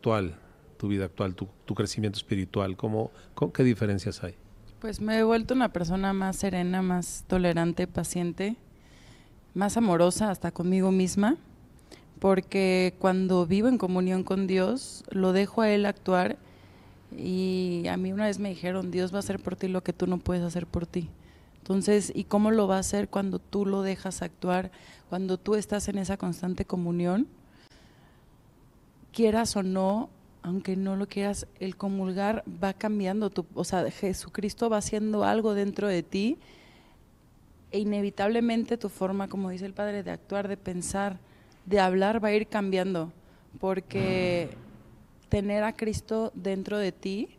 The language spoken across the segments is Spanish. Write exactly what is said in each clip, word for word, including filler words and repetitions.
actual, tu vida actual, tu, tu crecimiento espiritual, ¿cómo, cómo, ¿qué diferencias hay? Pues me he vuelto una persona más serena, más tolerante, paciente, más amorosa hasta conmigo misma, porque cuando vivo en comunión con Dios, lo dejo a Él actuar. Y a mí una vez me dijeron, Dios va a hacer por ti lo que tú no puedes hacer por ti. Entonces, ¿y cómo lo va a hacer cuando tú lo dejas actuar? Cuando tú estás en esa constante comunión, quieras o no, aunque no lo quieras, el comulgar va cambiando tu, o sea, Jesucristo va haciendo algo dentro de ti e inevitablemente tu forma, como dice el Padre, de actuar, de pensar, de hablar va a ir cambiando, porque tener a Cristo dentro de ti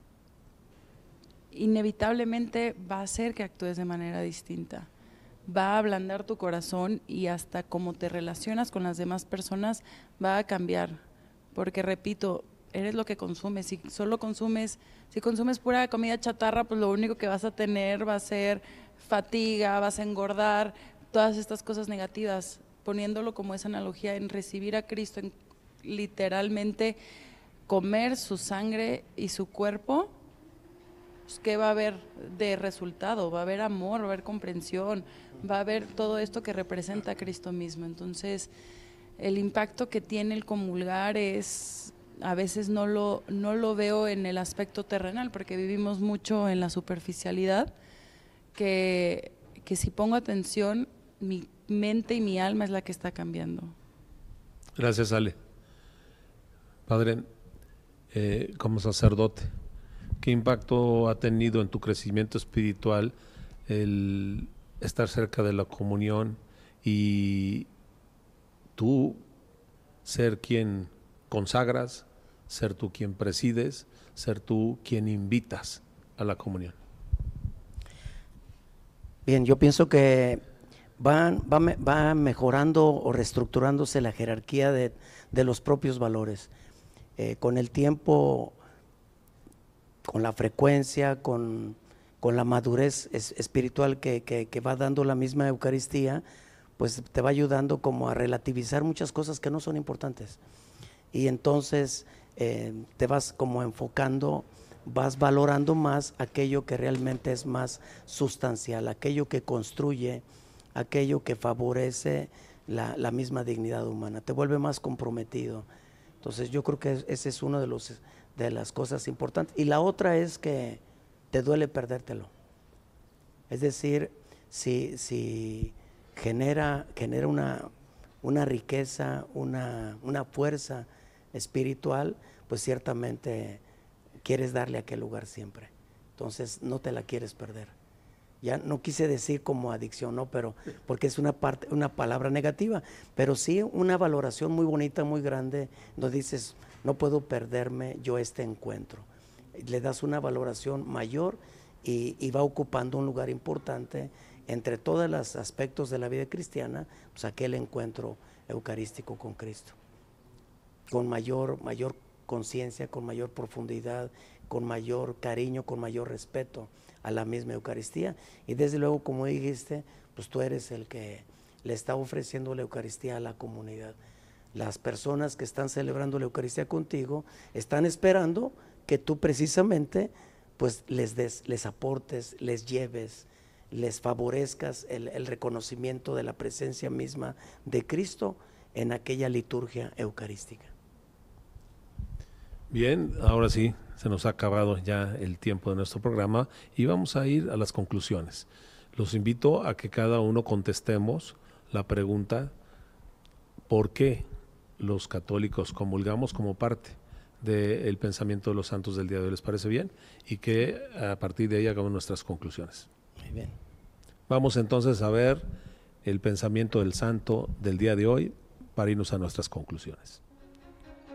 inevitablemente va a hacer que actúes de manera distinta, va a ablandar tu corazón y hasta cómo te relacionas con las demás personas va a cambiar, porque repito, eres lo que consumes. Si solo consumes, si consumes pura comida chatarra, pues lo único que vas a tener va a ser fatiga, vas a engordar, todas estas cosas negativas. Poniéndolo como esa analogía en recibir a Cristo, en literalmente comer su sangre y su cuerpo, pues, ¿qué va a haber de resultado? Va a haber amor, va a haber comprensión, va a haber todo esto que representa a Cristo mismo. Entonces, el impacto que tiene el comulgar es, a veces no lo, no lo veo en el aspecto terrenal, porque vivimos mucho en la superficialidad, que, que si pongo atención, mi mente y mi alma es la que está cambiando. Gracias, Ale. Padre, eh, como sacerdote, ¿qué impacto ha tenido en tu crecimiento espiritual el estar cerca de la comunión y tú ser quien consagras, ser tú quien presides, ser tú quien invitas a la comunión? Bien, yo pienso que va, va, va mejorando o reestructurándose la jerarquía de, de los propios valores. Eh, con el tiempo, con la frecuencia, con, con la madurez es, espiritual que, que, que va dando la misma Eucaristía, pues te va ayudando como a relativizar muchas cosas que no son importantes. Y entonces eh, te vas como enfocando, vas valorando más aquello que realmente es más sustancial, aquello que construye, aquello que favorece la, la misma dignidad humana, te vuelve más comprometido. Entonces yo creo que ese es uno de los de las cosas importantes. Y la otra es que te duele perdértelo. Es decir, si, si genera, genera una, una riqueza, una, una fuerza espiritual, pues ciertamente quieres darle a aquel lugar siempre. Entonces no te la quieres perder. Ya no quise decir como adicción, no, pero porque es una parte, una palabra negativa, pero sí una valoración muy bonita, muy grande, donde dices, no puedo perderme yo este encuentro. Le das una valoración mayor y, y va ocupando un lugar importante entre todos los aspectos de la vida cristiana, pues aquel encuentro eucarístico con Cristo, con mayor, mayor conciencia, con mayor profundidad, con mayor cariño, con mayor respeto a la misma Eucaristía. Y desde luego, como dijiste, pues tú eres el que le está ofreciendo la Eucaristía a la comunidad. Las personas que están celebrando la Eucaristía contigo están esperando que tú precisamente pues les des, les aportes, les lleves, les favorezcas el, el reconocimiento de la presencia misma de Cristo en aquella liturgia eucarística. Bien, ahora sí, se nos ha acabado ya el tiempo de nuestro programa y vamos a ir a las conclusiones. Los invito a que cada uno contestemos la pregunta: ¿por qué los católicos comulgamos como parte del pensamiento de los santos del día de hoy? ¿Les parece bien? Y que a partir de ahí hagamos nuestras conclusiones. Muy bien. Vamos entonces a ver el pensamiento del santo del día de hoy para irnos a nuestras conclusiones.